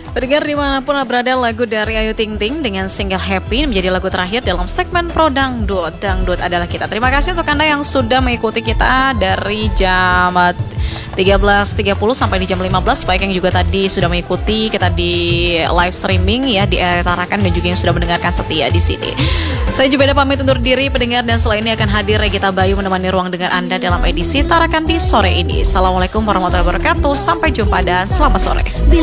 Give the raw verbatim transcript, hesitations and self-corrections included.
Pendengar dimanapun berada, lagu dari Ayu Ting Ting dengan single Happy menjadi lagu terakhir dalam segmen Pro Dangdut. Dangdut adalah kita. Terima kasih untuk Anda yang sudah mengikuti kita dari jam tiga belas tiga puluh sampai di jam lima belas. Baik yang juga tadi sudah mengikuti kita di live streaming ya di area Tarakan dan juga yang sudah mendengarkan setia di sini. Saya juga ada pamit undur diri pendengar, dan setelah ini akan hadir Regita Bayu menemani ruang dengar Anda dalam edisi Tarakan di sore ini. Assalamualaikum warahmatullahi wabarakatuh. Sampai jumpa dan selamat sore.